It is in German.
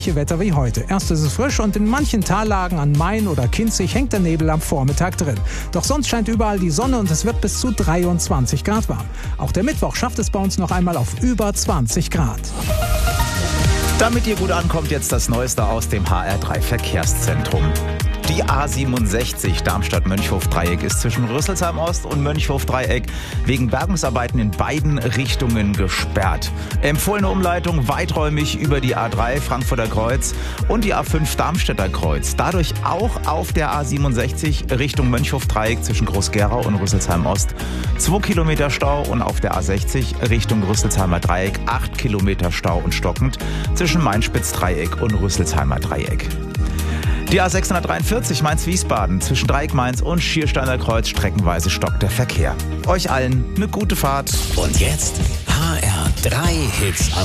Wetter wie heute. Erst ist es frisch und in manchen Tallagen an Main oder Kinzig hängt der Nebel am Vormittag drin. Doch sonst scheint überall die Sonne und es wird bis zu 23 Grad warm. Auch der Mittwoch schafft es bei uns noch einmal auf über 20 Grad. Damit ihr gut ankommt, jetzt das Neueste aus dem HR3 Verkehrszentrum. Die A67 Darmstadt-Mönchhof-Dreieck ist zwischen Rüsselsheim Ost und Mönchhof-Dreieck wegen Bergungsarbeiten in beiden Richtungen gesperrt. Empfohlene Umleitung weiträumig über die A3 Frankfurter Kreuz und die A5 Darmstädter Kreuz. Dadurch auch auf der A67 Richtung Mönchhof-Dreieck zwischen Groß-Gerau und Rüsselsheim Ost 2 Kilometer Stau und auf der A60 Richtung Rüsselsheimer Dreieck 8 Kilometer Stau und stockend zwischen Mainspitz-Dreieck und Rüsselsheimer Dreieck. Die A643 Mainz-Wiesbaden zwischen Dreieck-Mainz und Schiersteiner Kreuz streckenweise stockt der Verkehr. Euch allen eine gute Fahrt. Und jetzt HR3 Hits